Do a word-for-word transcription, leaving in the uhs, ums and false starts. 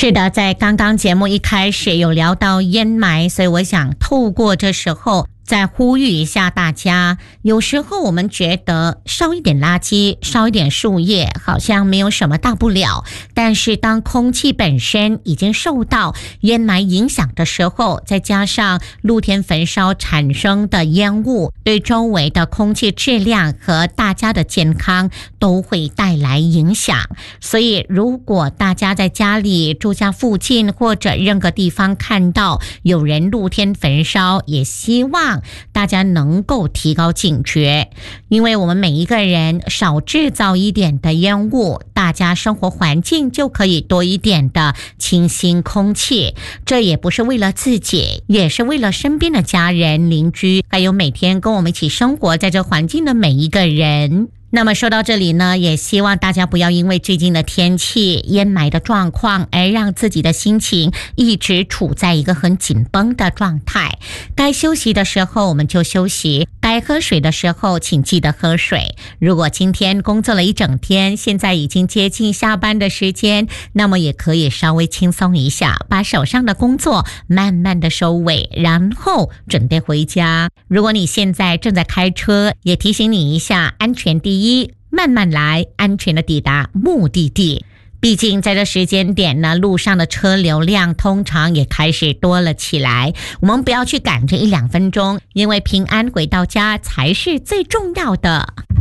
是的，在刚刚节目一开始有聊到烟霾，所以我想透过这时候再呼吁一下大家，有时候我们觉得烧一点垃圾，烧一点树叶好像没有什么大不了，但是当空气本身已经受到烟霾影响的时候，再加上露天焚烧产生的烟雾，对周围的空气质量和大家的健康都会带来影响。所以如果大家在家里、住家附近或者任何地方看到有人露天焚烧，也希望大家能够提高警觉，因为我们每一个人少制造一点的烟雾，大家生活环境就可以多一点的清新空气。这也不是为了自己，也是为了身边的家人、邻居，还有每天跟我们一起生活在这环境的每一个人。那么说到这里呢，也希望大家不要因为最近的天气烟霾的状况而让自己的心情一直处在一个很紧绷的状态。该休息的时候我们就休息，该喝水的时候请记得喝水。如果今天工作了一整天，现在已经接近下班的时间，那么也可以稍微轻松一下，把手上的工作慢慢的收尾，然后准备回家。如果你现在正在开车，也提醒你一下，安全第一，慢慢来，安全的抵达目的地。毕竟在这时间点呢，路上的车流量通常也开始多了起来，我们不要去赶这一两分钟，因为平安回到家才是最重要的。